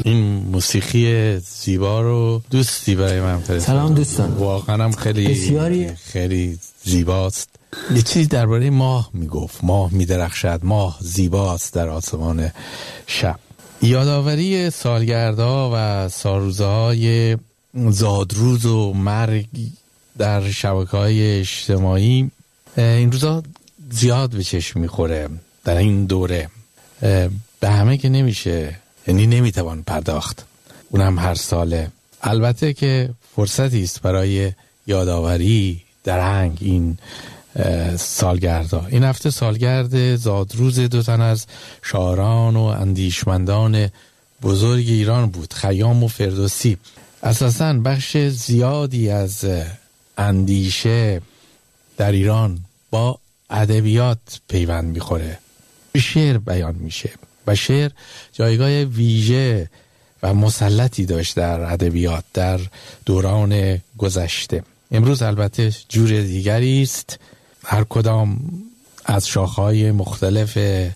این موسیقی زیبا رو دوستی برای من فرستاد. سلام دوستان. واقعا هم خیلی زیباست. یه چیزی درباره ماه میگفت. ماه میدرخشد، ماه زیباست در آسمان شب. یادآوری سالگردها و سالروزهای زادروز و مرگ در شبکه‌های اجتماعی این روزا زیاد به چشم میخوره. در این دوره به همه که نمیشه، یعنی نمیتوان پرداخت، اونم هر ساله. البته که فرصتی است برای یادآوری درنگ این سالگردها. این هفته سالگرد زادروز دو تن از شاعران و اندیشمندان بزرگ ایران بود، خیام و فردوسی. اساساً بخش زیادی از اندیشه در ایران با ادبیات پیوند میخوره، به شعر بیان میشه و شعر جایگاه ویژه و مسلطی داشت در ادبیات در دوران گذشته. امروز البته جور دیگری است. هر کدام از شاخه‌های مختلف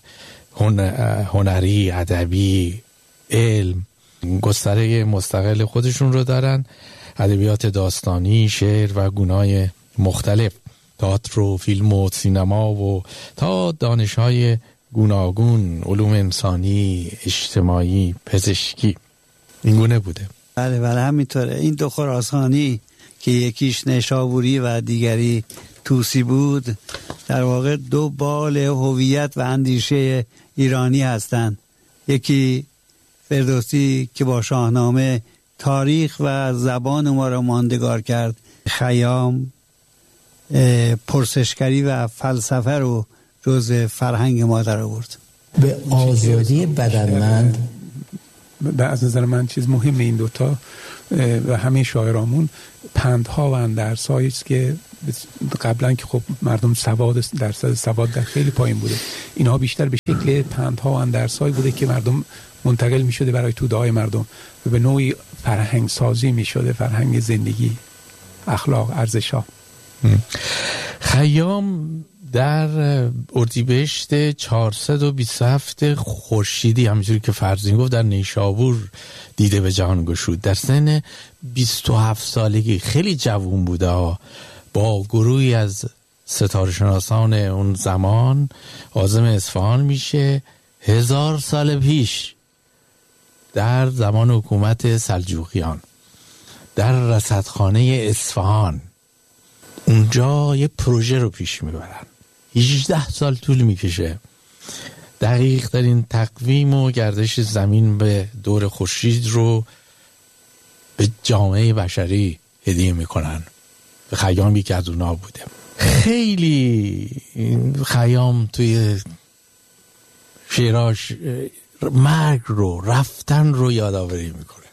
هنری، ادبی، علم گستره مستقل خودشون رو دارن. ادبیات داستانی، شعر و گونه‌های مختلف، تئاتر و فیلم و سینما و تا دانش‌های گوناگون، علوم انسانی، اجتماعی، پزشکی، این گونه بوده. بله همینطوره. این دو خراسانی که یکیش نیشابوری و دیگری توسی بود، در واقع دو بال هویت و اندیشه ایرانی هستند. یکی فردوسی که با شاهنامه تاریخ و زبان ما را ماندگار کرد، خیام پرسشگری و فلسفه رو جز فرهنگ ما در آورد. به آزادی بدنمند از نظر من چیز مهم این دوتا و همه شاعرامون پندها و اندرسایی است که قبلا که خب مردم درصد سواد در خیلی پایین بوده، اینها بیشتر به شکل پندها و اندرسایی بوده که مردم منتقل می شده برای توده‌های مردم و به نوعی فرهنگ سازی می شده، فرهنگ زندگی، اخلاق، ارزش‌ها. خیام در اردیبهشت 427 خورشیدی، همونجوری که فرزین گفت، در نیشابور دیده به جهان گشود. در سن 27 سالگی، خیلی جوان بوده، با گروهی از ستاره شناسان اون زمان عازم اصفهان میشه. 1000 سال پیش در زمان حکومت سلجوقیان در رصدخانه اصفهان اونجا یه پروژه رو پیش میبرن. 18 سال طول میکشه. دقیق ترین تقویم و گردش زمین به دور خورشید رو به جامعه بشری هدیه میکنن. خیام یکی از اونا بوده. خیلی خیام توی شعراش مرگ رو، رفتن رو یادآوری میکنه.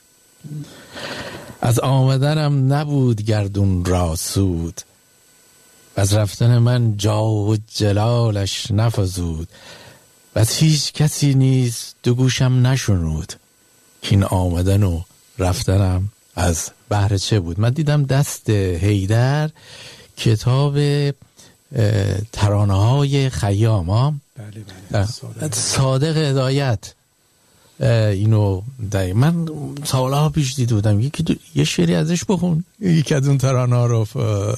از آمدنم نبود گردون را سود، از رفتن من جا و جلالش نفزود، و از هیچ کسی نیز دو گوشم نشنود، که این آمدن و رفتنم از بهر چه بود. من دیدم دست حیدر کتاب ترانه های خیام ها، صادق هدایت، اینو من سالها پیش دیده بودم. یه شعری ازش بخون، یکی از اون ترانه ها رو.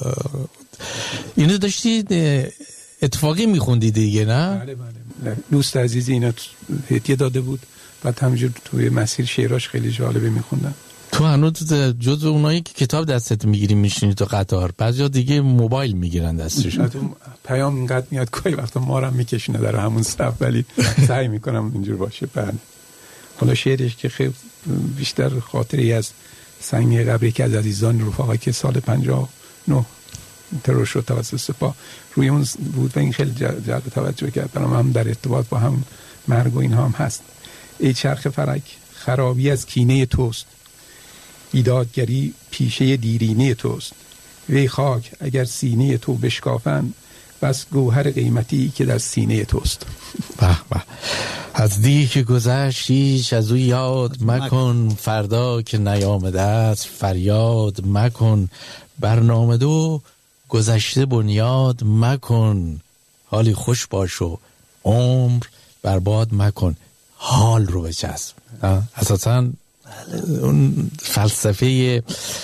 اینو داشتید اتفاقی میخوندی دیگه، نه؟ بله. دوست عزیزی اینا هدیه داده بود، بعد همینجور توی مسیر شعراش خیلی جالبه میخوندم. تو هنوز جزو اونایی که کتاب دستت میگیری میشینی تو قطار، بعضیا دیگه موبایل میگیرن دستشون. پیام اینقدر میاد که وقتا ما رو میکشونه در همون صف، ولی سعی میکنم اینجور باشه. بله. حالا شعرش که خیلی بیشتر خاطری از سنگ قبری که از عزیزان رفقایی که سال 59 ترور شد توسط سپاه روی اون بود و این خیلی جلب توجه کرد. برام هم در ارتباط با هم مرگ و اینها هم هست. ای چرخ فلک خرابی از کینه توست، بیدادگری پیشه دیرینه توست، وی خاک اگر سینه تو بشکافن، بس گوهر قیمتی که در سینه توست. به به. از دی که گذشت هیچ از او یاد مکن، فردا که نیامده است فریاد مکن، برنامه دو گذشته بنیاد مکن، حالی خوش باش و عمر برباد مکن. حال رو بچسب. اساساً اون فلسفه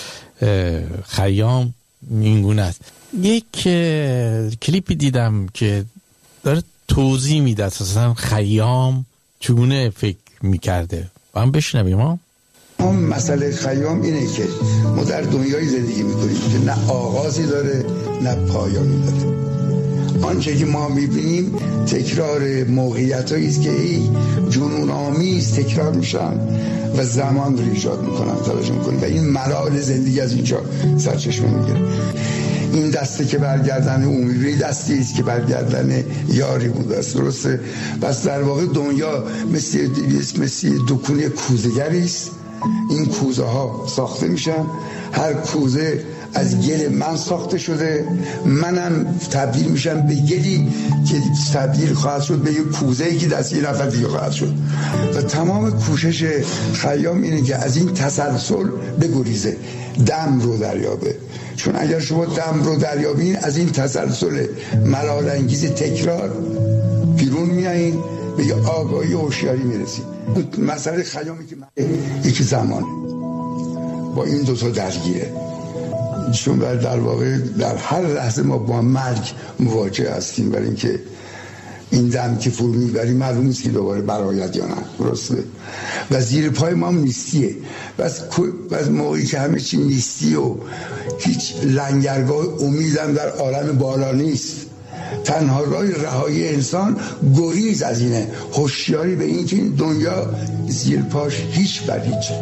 خیام اینگونه است. یک کلیپی دیدم که داره توضیح میده اساسا خیام چگونه فکر میکرده. با هم بشنویم. ما مسئله خیام اینه که ما در دنیای زندگی میکنیم که نه آغازی داره نه پایانی داره. آنچه که ما میبینیم تکرار موقعیتایی است که جنون آمیز تکرار میشن و زمان رو ایجاد میکنن، توجه میکنیم، و این ملال زندگی از اینجا سرچشمه میگیره. این دسته که برگردن او میبینی دستی است که برگردن یاری بوده است، درسته؟ پس در واقع دنیا مثل دکونه کوزه‌گری است. این کوزه ها ساخته میشن، هر کوزه از گل من ساخته شده، منم تبدیل میشم به گلی که تبدیل خواهد شد به یک کوزه‌ای که دست یه نفر دیگه خواهد شد. و تمام کوشش خیام اینه که از این تسلسل بگریزه، دم رو دریابه. چون اگر شما دم رو دریابین از این تسلسل ملال انگیز تکرار بیرون میایین، به یه آگاهی و هوشیاری میرسید. مسئله خیامی که یکی زمانه با این دوتا درگیره، چون در واقع در هر لحظه ما با مرگ مواجه هستیم، برای اینکه این دم که فرو میبریم معلوم نیست که دوباره برآید یا نه، درسته؟ و زیر پای ما هم نیستیه. بس موقعی که همه چی نیستی و هیچ لنگرگاه امیدم در عالم بالا نیست، تنها راه رهایی انسان گریز از اینه، هوشیاری به این که این دنیا زیر پاش هیچ بر هیچ.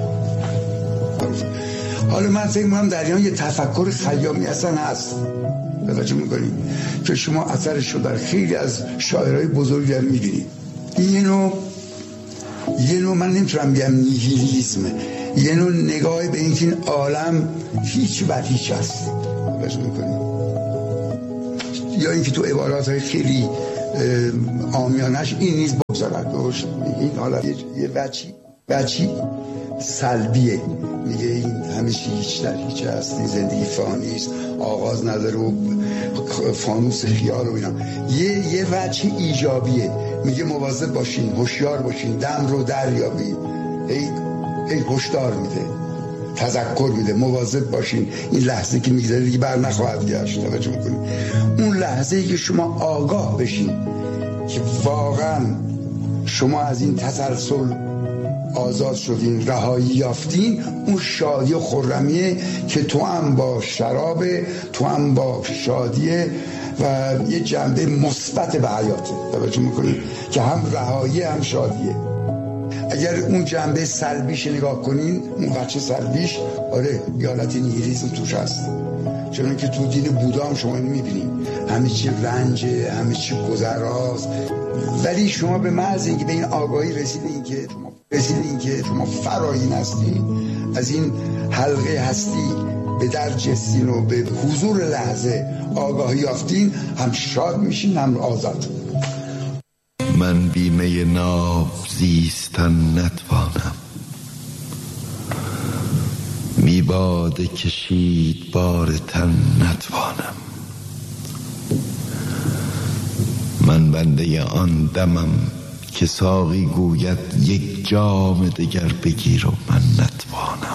حالا من فکر می‌کنم در ایران یه تفکر خیامی اصلا هست، توجه می‌کنید که شما اثرش رو در خیلی از شاعرای بزرگی هم می‌بینید. یه نوع من نمیتونم بگم نیهیلیسم، یه نوع نگاه به این که این عالم هیچ بر هیچ هست، توجه می‌کنید. یا اینکه تو عبارات خیلی عامیانش این نیز بگذارد، این حالا یه بچی سلبیه، میگه این همه چی هیچ در هیچ هست، این زندگی فانی است، آغاز نداره و فانوس خیال و اینا. یه وجه ایجابیه، میگه مواظب باشین، هوشیار باشین، دم رو دریابین، ای هشدار میده، تذکر میده، مواظب باشین، این لحظه که میگذره دیگه بر نخواهد گشت. توجه میکنین اون لحظه ای که شما آگاه بشین که واقعا شما از این تسلسل آزاد شدین، رهایی یافتین، اون شادی و خرمیه که تو هم با شرابه، تو هم با شادیه و یه جنبه مثبت به حیاته. توجه میکنین که هم رهایی هم شادیه. اگر اون جنبه سلبیش نگاه کنین، اون بچه سلبیش، آره یه حالت نیهیلیسم توش هست، چون که تو دین بودا هم شما اینو میبینید، همه چی رنجه، همه چی گذراست. ولی شما به محض اینکه به این آگاهی رسیدین که شما فرایین هستین، از این حلقه هستی به در جستین و به حضور لحظه آگاهی یافتین، هم شاد میشین هم آزاد. من بیمه ناب زیستن نتوانم، میباده کشید بار تن نتوانم. من بنده آن دمم که ساقی گوید یک جام دگر بگیر و من نتوانم.